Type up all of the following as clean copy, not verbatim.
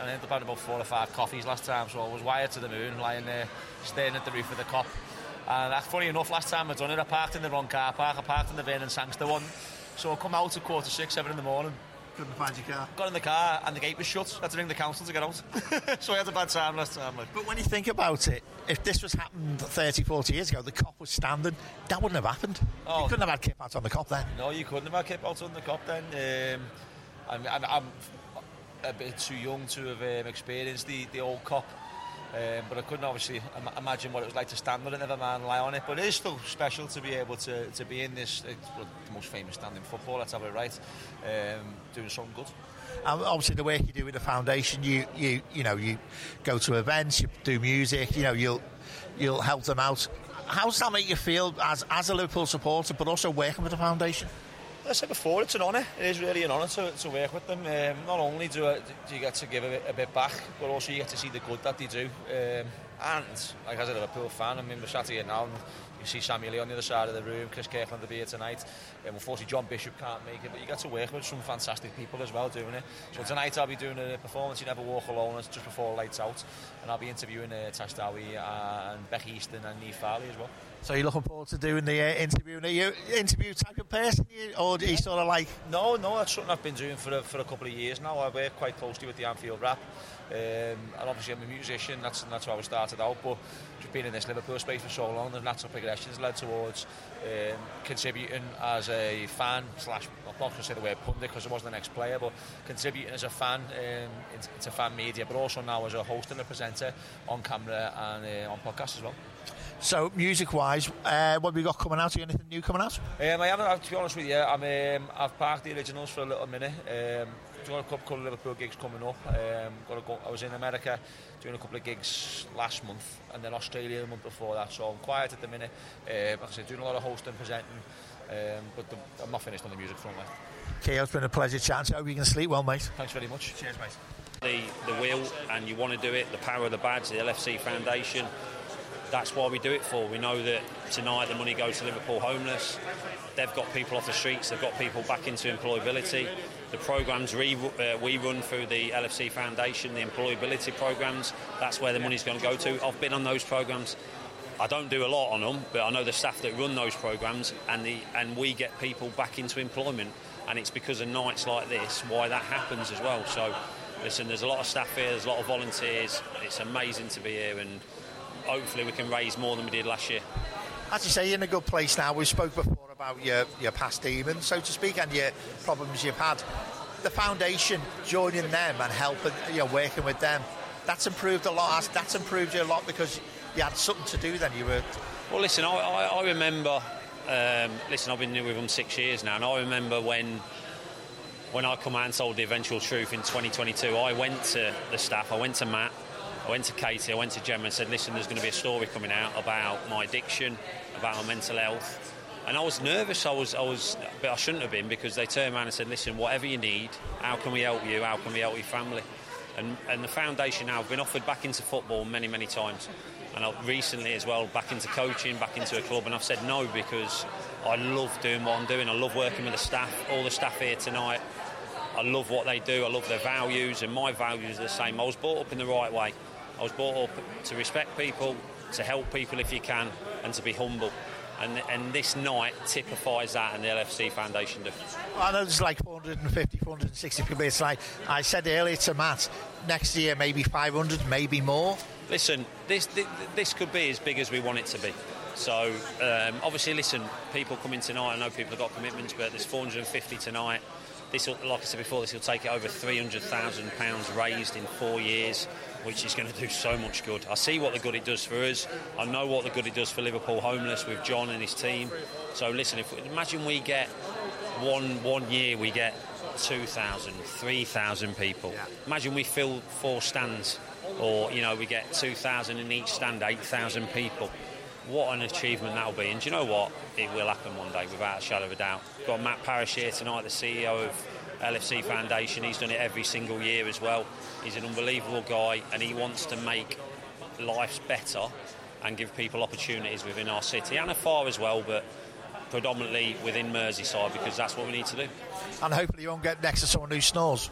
and I ended up having about 4 or 5 coffees last time, so I was wired to the moon, lying there, staring at the roof of the Kop. And funny enough, last time I'd done it, I parked in the wrong car park. I parked in the Vernon Sangster one, so I come out at 6:45, 7 in the morning. Couldn't find your car. Got in the car and the gate was shut. I had to ring the council to get out. So I had a bad time last time. But when you think about it, if this was happened 30, 40 years ago, the Kop was standing, that wouldn't have happened. You couldn't have had Kip out on the Kop then. No, you couldn't have had Kip out on the Kop then. I'm a bit too young to have experienced the old Kop. But I couldn't obviously imagine what it was like to stand on it, never mind lie on it. But it is still special to be able to be in this, the most famous stand in football, let's have it right, doing something good. Obviously, the work you do with the foundation, you go to events, you do music, you'll help them out. How does that make you feel as a Liverpool supporter, but also working with the foundation? As I said before, it's an honour. It is really an honour to work with them. Not only do you get to give a bit back, but also you get to see the good that they do. And like as a Liverpool fan, I mean, we're sat here now and you see Samuel Lee on the other side of the room, Chris Kirkland will be here tonight. Unfortunately, John Bishop can't make it, but you get to work with some fantastic people as well doing it. So tonight I'll be doing a performance, You Never Walk Alone, it's just before lights out, and I'll be interviewing Tash Dowie and Becky Easton and Niamh Farley as well. So you're looking forward to doing the interview? Are you an interview type of person, or are you sort of like... No, that's something I've been doing for a couple of years now. I work quite closely with the Anfield Rap, and obviously I'm a musician, that's how I started out, but just being in this Liverpool space for so long, the natural progression has led towards contributing as a fan slash, I'm not going to say the word pundit because I wasn't an ex-player, but contributing as a fan into fan media, but also now as a host and a presenter on camera and on podcasts as well. So, music-wise, what have we got coming out? Anything new coming out? I haven't, to be honest with you. I've parked the originals for a little minute. Got a couple of Liverpool gigs coming up. I was in America doing a couple of gigs last month, and then Australia the month before that. So I'm quiet at the minute. Like I said, doing a lot of hosting, presenting, but I'm not finished on the music front. Keogh, it's been a pleasure chatting. I hope you can sleep well, mate. Thanks very much. Cheers, mate. The will, and you want to do it. The power of the badge, the LFC Foundation. That's why we do it for. We know that tonight the money goes to Liverpool homeless. They've got people off the streets. They've got people back into employability. The programmes we run through the LFC Foundation, the employability programmes, that's where the money's going to go to. I've been on those programmes. I don't do a lot on them, but I know the staff that run those programmes, and we get people back into employment. And it's because of nights like this why that happens as well. So, listen, there's a lot of staff here, there's a lot of volunteers. It's amazing to be here, and hopefully we can raise more than we did last year. As you say, you're in a good place now. We spoke before about your past demons, so to speak, and your problems you've had. The foundation, joining them and helping, working with them, that's improved a lot. That's improved you a lot because you had something to do then. You were... Well, listen, I remember... I've been with them 6 years now, and I remember when I come out and told the eventual truth in 2022, I went to the staff, I went to Matt, I went to Katie, I went to Gemma and said, listen, there's going to be a story coming out about my addiction, about my mental health. And I was nervous, but I shouldn't have been, because they turned around and said, listen, whatever you need, how can we help you, how can we help your family? And the foundation now, I've been offered back into football many, many times. And recently as well, back into coaching, back into a club, and I've said no because I love doing what I'm doing. I love working with the staff, all the staff here tonight. I love what they do, I love their values, and my values are the same. I was brought up in the right way. I was brought up to respect people, to help people if you can, and to be humble. And this night typifies that, and the LFC Foundation do. Well, I know there's like 450, 460 people. It's like I said earlier to Matt, next year maybe 500, maybe more. Listen, this could be as big as we want it to be. So, obviously, listen, people come in tonight. I know people have got commitments, but there's 450 tonight. This, like I said before, this will take it over £300,000 raised in 4 years, which is going to do so much good. I see what the good it does for us. I know what the good it does for Liverpool Homeless with John and his team. So listen, imagine we get one year we get 2,000, 3,000 people. Yeah. Imagine we fill 4 stands, or we get 2,000 in each stand, 8,000 people. What an achievement that'll be. And do you know what? It will happen one day, without a shadow of a doubt. We've got Matt Parish here tonight, the CEO of LFC Foundation. He's done it every single year as well. He's an unbelievable guy, and he wants to make lives better and give people opportunities within our city and afar as well, but predominantly within Merseyside, because that's what we need to do. And hopefully you won't get next to someone who snores.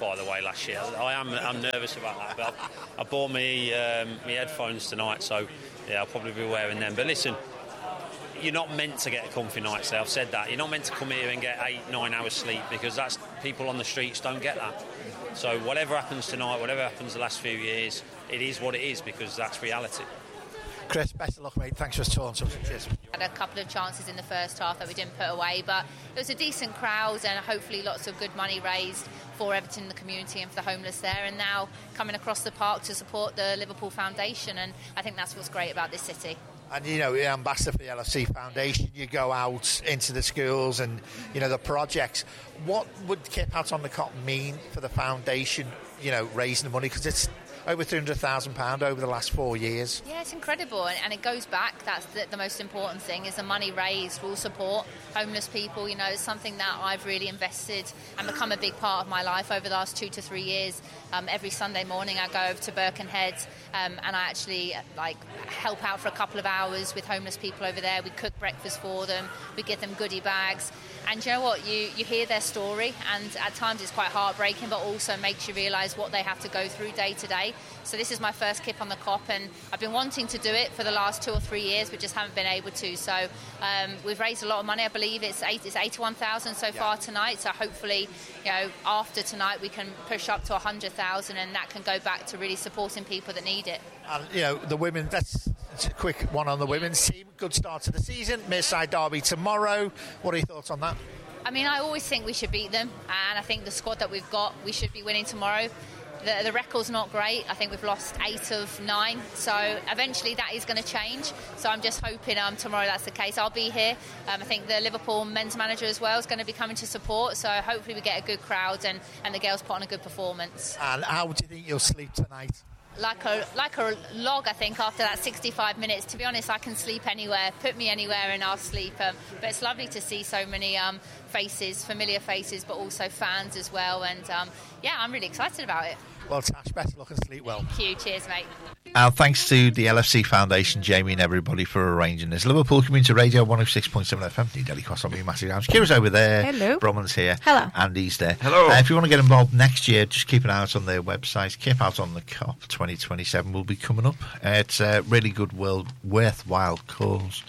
by the way, last year. I'm nervous about that, but I bought me headphones tonight, so yeah, I'll probably be wearing them. But listen, you're not meant to get a comfy night's sleep. I've said that. You're not meant to come here and get 8-9 hours sleep, because that's people on the streets don't get that. So whatever happens tonight, whatever happens the last few years, it is what it is, because that's reality. Chris, best of luck, mate. Thanks for talking to us. Cheers. Had a couple of chances in the first half that we didn't put away, but it was a decent crowd and hopefully lots of good money raised for Everton, the community, and for the homeless there, and now coming across the park to support the Liverpool Foundation, and I think that's what's great about this city. And, you know, you're ambassador for the LFC Foundation. You go out into the schools and, you know, the projects. What would Kip Out on the Cop mean for the foundation, you know, raising the money? Because it's over £300,000 over the last 4 years. Yeah, it's incredible, and it goes back. That's the most important thing, is the money raised will support homeless people. You know, it's something that I've really invested and become a big part of my life over the last 2 to 3 years. Every Sunday morning I go over to Birkenhead and I actually help out for a couple of hours with homeless people over there. We cook breakfast for them, we give them goodie bags, and you know what, you hear their story, and at times it's quite heartbreaking, but also makes you realise what they have to go through day to day. So this is my first Kip on the Cop, and I've been wanting to do it for the last 2 or 3 years, but just haven't been able to. So we've raised a lot of money. I believe it's 81,000 so far tonight. So hopefully, you know, after tonight we can push up to 100,000, and that can go back to really supporting people that need it. And, you know, the women, that's a quick one on the women's team. Good start to the season. Merseyside derby tomorrow. What are your thoughts on that? I mean, I always think we should beat them, and I think the squad that we've got, we should be winning tomorrow. The record's not great. I think we've lost 8 of 9, so eventually that is going to change. So I'm just hoping tomorrow that's the case. I'll be here. I think the Liverpool men's manager as well is going to be coming to support, so hopefully we get a good crowd and the girls put on a good performance. And how do you think you'll sleep tonight? Like a log, I think, after that 65 minutes. To be honest, I can sleep anywhere. Put me anywhere and I'll sleep. But it's lovely to see so many faces, familiar faces, but also fans as well. And yeah, I'm really excited about it. Well, Tash, best of luck and sleep well. Thank you. Cheers, mate. Thanks to the LFC Foundation, Jamie and everybody for arranging this. Liverpool Community Radio 106.7 FM, New Delhi Cross on me, massive arms. Kira's over there. Hello. Bromman's here. Hello. Andy's there. Hello. If you want to get involved next year, just keep an eye out on their website. Kip Out on the Cop 2027 will be coming up. It's a really good, worthwhile cause.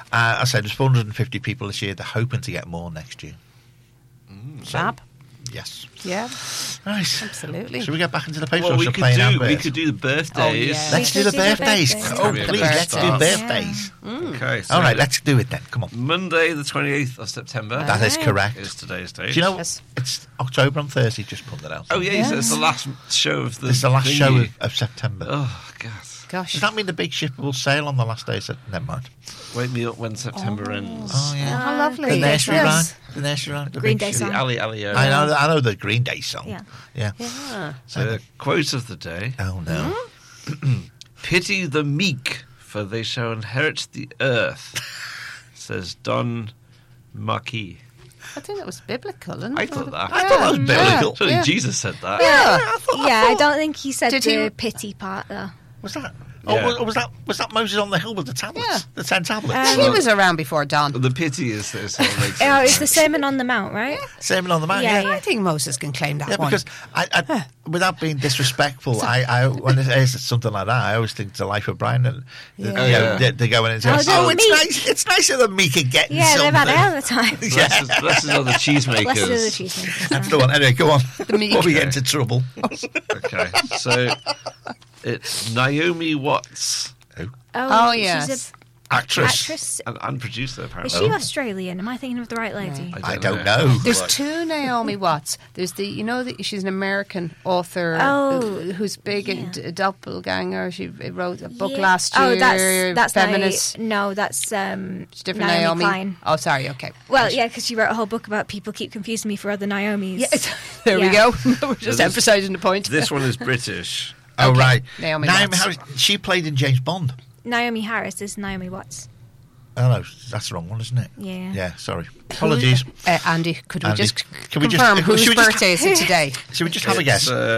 I said there's 450 people this year. They're hoping to get more next year. Fab. Yes. Yeah. Nice. Absolutely. Should we get back into the paper? Well, we we could do the birthdays. yeah. Let's do the birthdays. Oh, The please, let's do birthdays. birthdays. Okay. So All right, let's do it then. Come on. Monday, the 28th of September. That is correct. Is today's date. Do you know Yes. it's October on Thursday? Just put that out. Oh, yeah, it's the last show of the. It's the last thingy. show of September. Oh, God. Gosh. Does that mean the big ship will sail on the last day? Never mind. Wake me up when September ends. Oh yeah, How lovely. the nursery Yes. rhyme. The nursery rhyme. The Green big Day ship. song. The Ali Alio. I know the Green Day song. Yeah. Yeah. Yeah. So the quote of the day: Oh no. "Pity the meek, for they shall inherit the earth," says Don Marquis. I think that was biblical, isn't I it? thought that. I thought that was biblical. Surely Yeah. Jesus said that. Yeah, I don't think he said Did the he- pity part though. Was that? Yeah. Oh, was that Moses on the hill with the tablets? Yeah. The 10 tablets. He was around before Don. The pity is this whole makes Oh, sense. it's the Sermon on the Mount, right? Sermon on the Mount. Yeah, Yeah. I think Moses can claim that Yeah, one. because I without being disrespectful, I when it is something like that, I always think the life of Brian and they go in and say, Oh, "Oh, the it's meek." nice. It's nicer than Meek are getting Yeah, they've something." had it all the time. Blessed are the cheesemakers. Blessed are the cheesemakers. That's the one. Anyway, go on. Meek. Before we get into trouble. Okay, so it's Naomi Watts, Oh, yes. She's Actress. and producer Is apparently. she Australian? Am I thinking of the right lady? I don't know. There's two Naomi Watts. There's she's an American author who's big in Doppelganger. She wrote a book last year. Oh, that's feminist. that's Different Naomi Naomi. Klein. Oh, sorry. Okay. Well, yeah, because she wrote a whole book about people keep confusing me for other Naomis. Yes. There we Yeah. go. We're just this- emphasising the point. This one is British. Oh, Okay. right. Naomi Watts. Harris, she played in James Bond. Naomi Harris is Naomi Watts. Oh, no, that's the wrong one, isn't it? Yeah. Yeah, sorry. Apologies. Andy, could we Andy, just can we just- confirm should whose we just- birthday is it today? Should we just have a guess? It's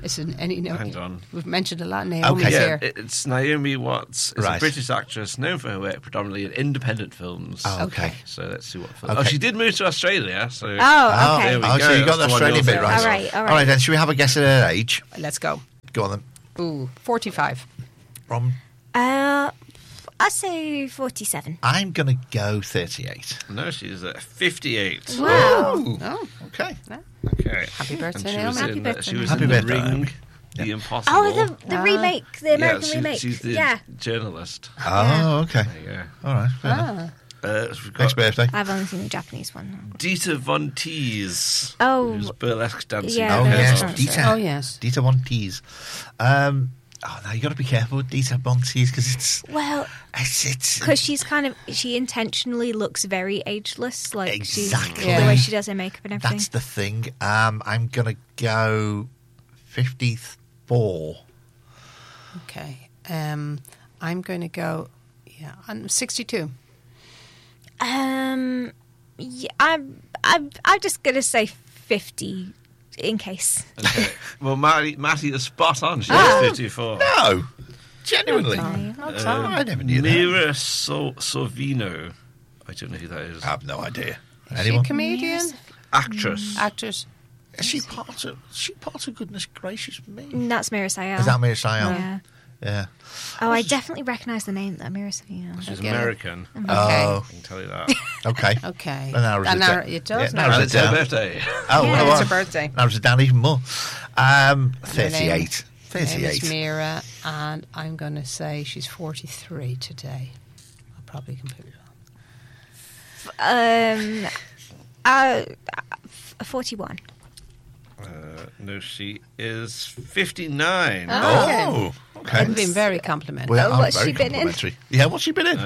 Listen, Hang on. We've mentioned a lot of Naomi's Okay. here. It's Naomi Watts. It's Right. a British actress known for her work predominantly in independent films. Oh, okay. So let's see what film. Okay. Oh, she did move to Australia. So Oh, Oh, okay. There we so go. you got the That's the one Australian you're bit thinking right. All right, all All right, right. then. Should we have a guess at her age? Let's go. Go on then. Ooh, 45. From I'd say 47. I'm going to go 38. no, she's 58. Wow. Oh, Okay. Okay. Happy birthday, And she was Naomi. Happy in, birthday. She was Happy in The birthday. Ring, Yeah. The Impossible. Oh, the remake, the American yeah, remake. she's the Yeah. journalist. Oh, okay. There you go. All right. Fair enough. We've Next got birthday. I've only seen the Japanese one. Dieter Von Teese. Oh. Who's burlesque dancing. Yeah, Oh, Burlesque yes. dancer. Dieter. Oh, yes. Dieter Von Teese. Now you got to be careful with Dieter Von Teese because Well, it's because she intentionally looks very ageless. Like Exactly. the way she does her makeup and everything. that's the thing. I'm going to go 54. Okay. I'm going to go, I'm 62. Yeah, I'm just gonna say 50 in case. Okay. Well, Matty is spot on. She's 54. No, genuinely. Okay. I never knew that. Mira Sorvino. I don't know who that is. I have no idea. Is she a Anyone? comedian? Actress. Actress? Is she part of? Is she part of Goodness Gracious Me? That's Mira Sayal. Is that Mira Sayal? Yeah. Yeah. Oh, I definitely recognise the name though, Mira Sayal. She's Okay. American. Okay. Oh, I can tell you that. okay. Okay. That narrows it down. It does Yeah, narrow narrows And it it's it her down. birthday. Oh, Yeah, well, it's her birthday. narrows it down even more. Her name- 38. Her name is 38. Mira, and I'm going to say she's 43 today. I'll probably completely wrong. 41. No, she is 59. Oh, okay. I've been very complimentary. Well, What's very she been in? complimentary. Yeah, what's she been in?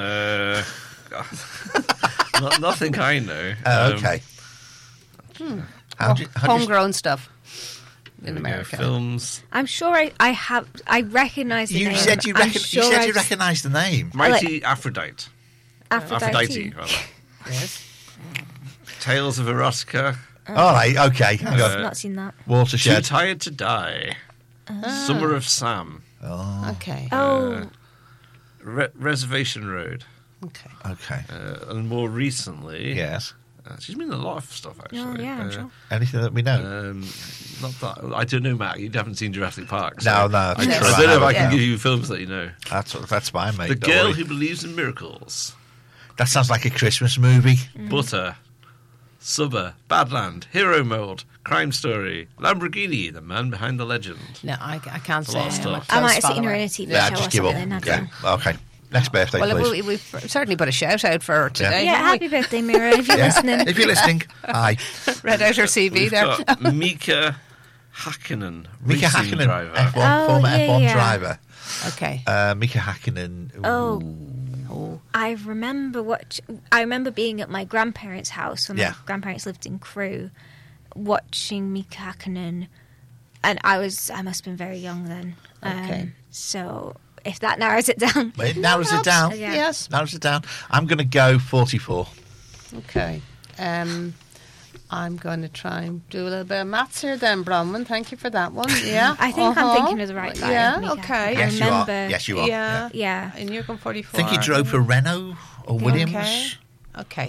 Nothing I know. Okay. How do you Homegrown stuff in There we go, America. films. I'm sure I recognise the you name. said you I'm you sure said you I've- recognise the name. Mighty Aphrodite. Aphrodite. Rather. Yes. Tales of Erotica. All right, okay. Hang I've on. not seen that. Too Watershed. Tired to Die. Summer of Sam. Okay. Oh, Reservation Road. Okay. Okay. And more recently, Yes. she's been in a lot of stuff actually. oh yeah, I'm sure. Anything that we know? Not that I don't know, Matt. You haven't seen Jurassic Park. No, no. I that's Yes. true, don't know if I haven't. can give you films that you know. That's fine, mate. The don't Girl worry. Who Believes in Miracles. That sounds like a Christmas movie. Butter. Subber. Badland. Hero Mode. Crime Story. Lamborghini. The Man Behind the Legend. No, I can't say. lot of I'm a stuff. I might close have seen her follower. in a TV Yeah, show just or give up. something. I Yeah. don't know. Okay. Next birthday, Well, please. we've certainly put a shout out for her today. Yeah, haven't happy birthday, Mira, if you're Yeah. listening. If you're listening, hi. we? Read out her CV We've there. got Mika Hakkinen. Mika racing Hakkinen, driver. F1, Oh, former yeah, F1 yeah. driver. Okay. Mika Hakkinen. Oh. Oh. I remember being at my grandparents' house when Yeah. my grandparents lived in Crewe, watching Mika Hakkinen, and I must have been very young then. Okay. So if that narrows it down, It narrows it down. Yeah. Yes. Narrows it down. I'm going to go 44. Okay. I'm going to try and do a little bit of maths here then, Bronwyn. Thank you for that one. Yeah. I think I'm thinking of the right guy. Yeah, Mika. okay. I Yes, you are. remember. Yes, you are. Yeah. Yeah. And you're going 44. I think he drove for Renault or Williams. Okay.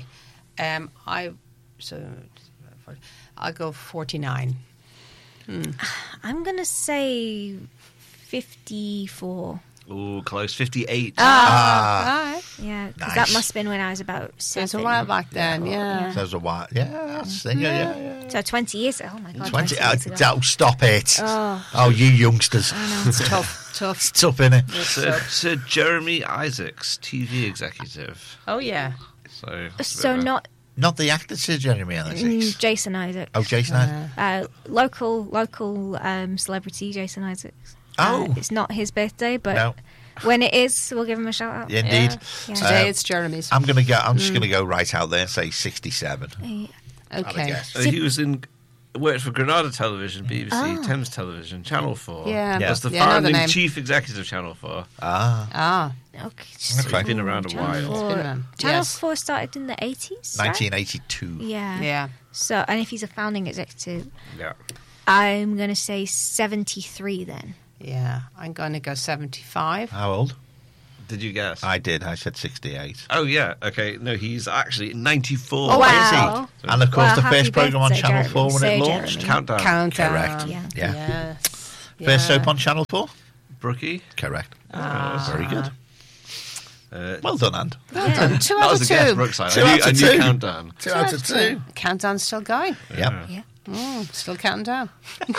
I'll go 49. I'm gonna say 54. Oh, close. 58. Ah. Yeah, because Nice. that must have been when I was about So it's a 7. while back then, yeah. So it was a while. Yeah, that's the thing. Yeah. So 20 years. Oh my god. 20. years ago. Don't stop it. Oh. Oh, you youngsters. It's tough. It's tough, innit? Sir Jeremy Isaacs, TV executive. Oh, yeah. So not Not the actor, Sir Jeremy Isaacs. Jason Isaacs. Oh, Jason Isaacs. Local celebrity Jason Isaacs. Oh. It's not his birthday, but No. when it is, we'll give him a shout out. Yeah, indeed. Yeah. Today it's Jeremy's. I'm just going to go right out there and say 67. Have a Okay. guess. He was worked for Granada Television, BBC, Thames Television, Channel 4. Yeah. Was the Yeah, I know the founding name. chief executive of Channel 4. Ah. Okay. Okay. Been around a while. It's been around. Channel Yes. 4 started in the 80s. right? 1982. Yeah. Yeah. So, and if he's a founding executive, Yeah. I'm going to say 73 then. Yeah, I'm going to go 75. How old? Did you guess? I did. I said 68. Oh, yeah. Okay. No, he's actually 94. Oh, wow. Is he? And of course, Well, the happy first programme on birthday, Channel Jeremy. 4 when Say it Jeremy. launched. Countdown. Countdown. Correct. Yeah. Yeah. Yes. First Yeah. soap on Channel 4? Brookie. Correct. Ah. Very good. Well done, And. Well, 2 That out was of a guess, 2. Brookside. 2 I out knew, of I knew 2. Countdown. 2 out of 2. Countdown's still going. Yep. Yeah. Still counting down.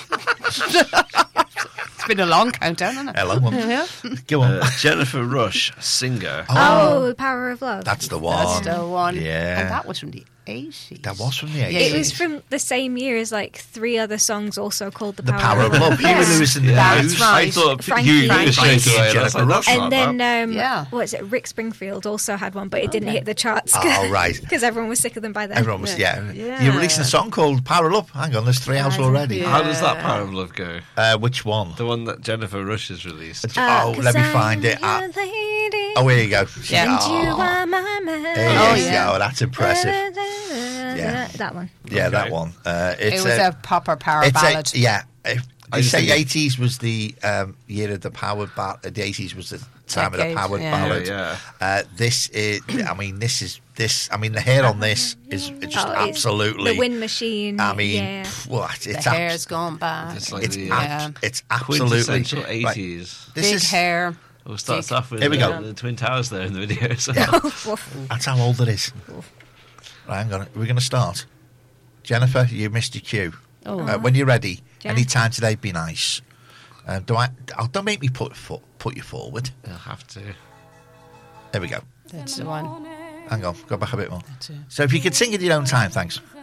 It's been a long countdown, hasn't it? A long one. Yeah. Go on. Jennifer Rush, singer. Oh, The Power of Love. That's the one. That's the one. Yeah. And that was from the 80s. That was from the 80s. It was from the same year as like 3 other songs also called The The Power, Power of Love. Huey Yeah. Lewis and the That's News. right. I thought Frankie. you straight Frankie away. and That's Jennifer like, that's And not then, that. Yeah. what is it? Rick Springfield also had one, but it didn't hit the charts. Oh, right. Because everyone was sick of them by then. Everyone was, yeah. Yeah. You're releasing a song called Power of Love. Hang on, there's 3 out already. Yeah. How does that Power of Love go? Which one? The one that Jennifer Rush has released. Let me find it. I'm your lady, Oh, here you go. Yeah. and you Oh, are my man. there Oh, you yeah. go. That's impressive. Yeah. That one. Yeah, that Okay. one. It It's was a popper power it's ballad. yeah. They just say think 80s was the year of the powered ballad. The 80s was the time of the Decade, powered yeah. ballad. Yeah, This is. I mean, I mean, the hair on this is just Oh, it's absolutely. The Wind Machine. I mean, yeah. what? The It's hair's gone back. It's like It's the it's absolutely quintessential right. 80s. This Big is hair. Well, starts off with Here we go. the Twin Towers there in the video. So. Yeah. That's how old it is. Right, hang on. We're going to start. Jennifer, you missed your cue. Oh. When you're ready, Jen. any time today, be nice. Don't make me put you forward. You'll have to. There we go. That's the one. Hang on, go back a bit more. That's it. So if you could sing at your own time, thanks.